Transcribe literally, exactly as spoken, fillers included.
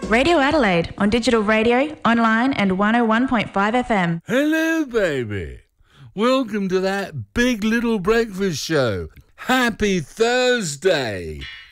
Radio Adelaide on digital radio, online and one oh one point five F M. Hello, baby. Welcome to that Big Little Breakfast Show. Happy Thursday.